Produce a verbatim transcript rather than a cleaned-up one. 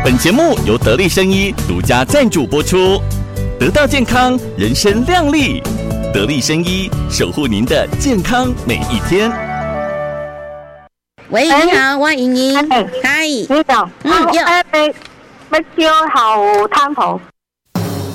本节目由得力生医独家赞助播出，得到健康，人生亮丽。得力生医，守护您的健康每一天。 喂，你好，我莹莹。嗨， 你好。 嗯， 要要要燒後灘頭。